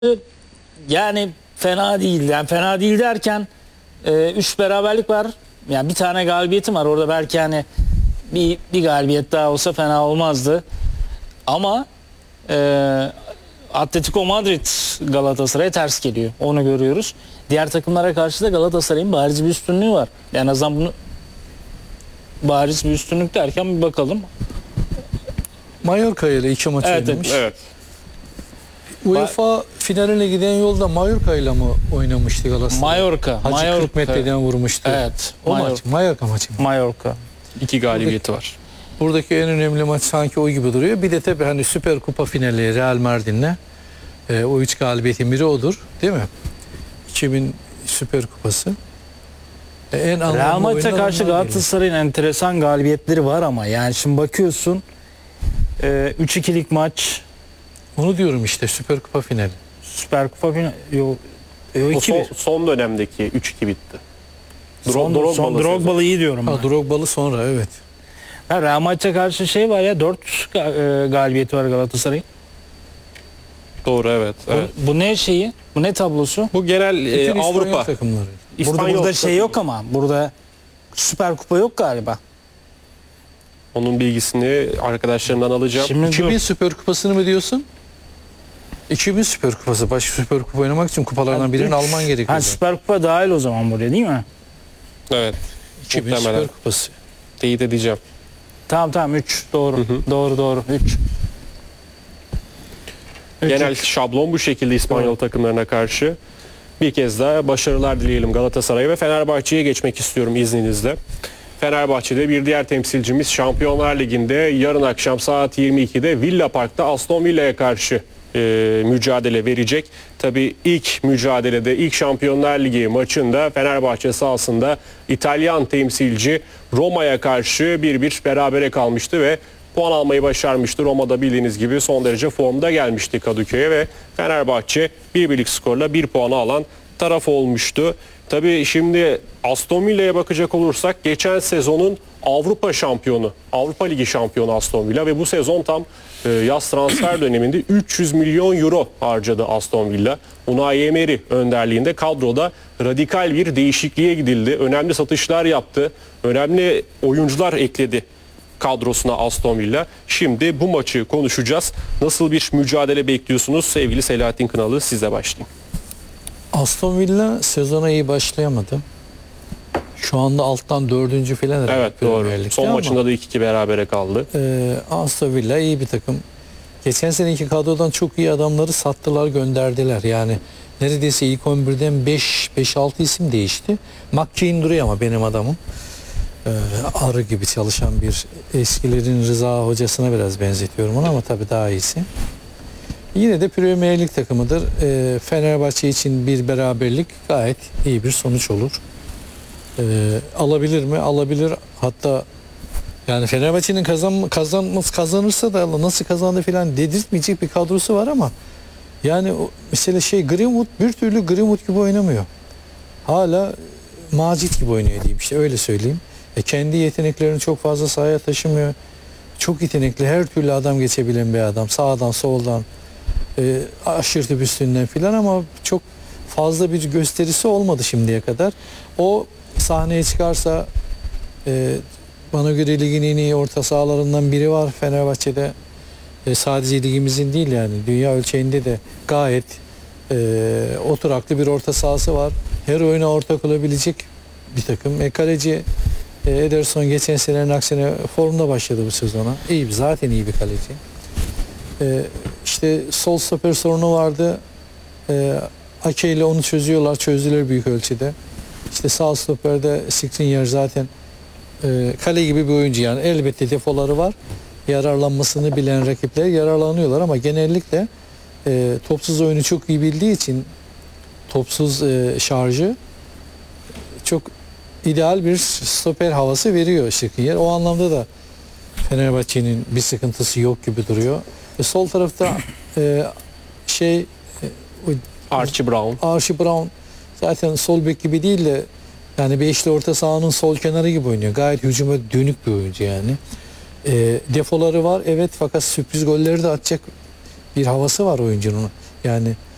Yani fena değil. Yani fena değil derken 3 beraberlik var. Yani bir tane galibiyetim var. Orada belki hani bir galibiyet daha olsa fena olmazdı. Ama Atletico Madrid Galatasaray'a ters geliyor. Onu görüyoruz. Diğer takımlara karşı da Galatasaray'ın bariz bir üstünlüğü var. En azından bunu bariz bir üstünlük derken bir bakalım. Mallorca ile 2 maç oynamış. Evet. UEFA finaline giden yolda Mallorca ile mi oynamıştı Galatasaray? Mallorca. Hacı 40 metreden vurmuştu. Evet. O maç. Mallorca maçı mı? Mallorca. 2 galibiyeti var. Buradaki en önemli maç sanki o gibi duruyor. Bir de tabii hani Süper Kupa finali Real Madrid'le o 3 galibiyetin biri odur. Değil mi? 2000 Süper Kupası. En Real anlamlı Madrid'e oyunlar karşı onlar Galatasaray'ın enteresan galibiyetleri var ama yani şimdi bakıyorsun 3-2'lik maç, onu diyorum işte Süper Kupa finali. Süper Kupa finali, yok O 2-1. son dönemdeki 3-2 bitti. Son Drogba'lı iyi diyorum ben. Drogba'lı sonra evet. Ha, Real Madrid'e karşı şey var ya 4 galibiyeti var Galatasaray'ın. Doğru, evet. Bu ne şeyi? Bu ne tablosu? Bu genel Bütün İspanyol Avrupa. takımları. Burada şey yok ama. Burada Süper Kupa yok galiba. Onun bilgisini arkadaşlarımdan alacağım. Şimdi 2000 Süper Kupası'nı mı diyorsun? 2000 Süper Kupası. Başka Süper Kupa oynamak için kupalardan birini alman gerekiyor. Ha, Süper Kupa dahil o zaman buraya değil mi? Evet. 2000 muhtemelen. Süper Kupası. Teyit edeceğim. Tamam 3 doğru. Doğru 3. Genel şablon bu şekilde İspanyol takımlarına karşı. Bir kez daha başarılar dileyelim Galatasaray'a ve Fenerbahçe'ye geçmek istiyorum izninizle. Fenerbahçe'de bir diğer temsilcimiz Şampiyonlar Ligi'nde yarın akşam saat 22'de Villa Park'ta Aston Villa'ya karşı mücadele verecek. Tabii ilk mücadelede, ilk Şampiyonlar Ligi maçında Fenerbahçe sahasında İtalyan temsilci Roma'ya karşı 1-1 berabere kalmıştı ve puan almayı başarmıştı. Roma'da bildiğiniz gibi son derece formda gelmişti Kadıköy'e ve Fenerbahçe 1-1'lik skorla 1 puanı alan taraf olmuştu. Tabii şimdi Aston Villa'ya bakacak olursak geçen sezonun Avrupa şampiyonu, Avrupa Ligi şampiyonu Aston Villa ve bu sezon tam yaz transfer döneminde 300 milyon euro harcadı Aston Villa. Unai Emery önderliğinde kadroda radikal bir değişikliğe gidildi. Önemli satışlar yaptı. Önemli oyuncular ekledi kadrosuna Aston Villa. Şimdi bu maçı konuşacağız. Nasıl bir mücadele bekliyorsunuz? Sevgili Selahattin Kınalı, size başlayayım. Aston Villa sezona iyi başlayamadı. Şu anda alttan 4. falan. Evet, doğru. Son ama, maçında da 2-2 berabere kaldı. Aston Villa iyi bir takım. Geçen seneki kadrodan çok iyi adamları sattılar, gönderdiler. Yani neredeyse ilk 11'den 5-6 isim değişti. McKean duruyor ama benim adamım. Arı gibi çalışan bir eskilerin Rıza hocasına biraz benzetiyorum onu ama tabii daha iyisi. Yine de Premier Lig takımıdır. Fenerbahçe için bir beraberlik gayet iyi bir sonuç olur. Alabilir mi? Alabilir. Hatta yani Fenerbahçe'nin kazanırsa da nasıl kazandı falan dedirtmeyecek bir kadrosu var ama yani mesela Greenwood bir türlü Greenwood gibi oynamıyor. Hala Macit gibi oynuyor diyeyim işte öyle söyleyeyim. Kendi yeteneklerini çok fazla sahaya taşımıyor. Çok yetenekli, her türlü adam geçebilen bir adam. Sağdan, soldan, aşırı üstünden filan ama çok fazla bir gösterisi olmadı şimdiye kadar. O sahneye çıkarsa bana göre ligin en iyi orta sahalarından biri var Fenerbahçe'de. Sadece ligimizin değil yani dünya ölçeğinde de gayet oturaklı bir orta sahası var. Her oyuna ortak olabilecek bir takım. Kaleci Ederson geçen senenin aksine formda başladı bu sezona. Zaten iyi bir kaleci. İşte sol stoper sorunu vardı. Ake ile onu çözdüler büyük ölçüde. İşte sağ stoperde Skriniar zaten kale gibi bir oyuncu yani elbette defoları var. Yararlanmasını bilen rakipler yararlanıyorlar ama genellikle topsuz oyunu çok iyi bildiği için topsuz şarjı çok ideal bir stoper havası veriyor Skriniar. O anlamda da Fenerbahçe'nin bir sıkıntısı yok gibi duruyor. Sol tarafta Archie Brown zaten sol bek gibi değil de yani beşli orta sahanın sol kenarı gibi oynuyor. Gayet hücuma dönük bir oyuncu yani. Defoları var evet fakat sürpriz golleri de atacak bir havası var oyuncunun. Yani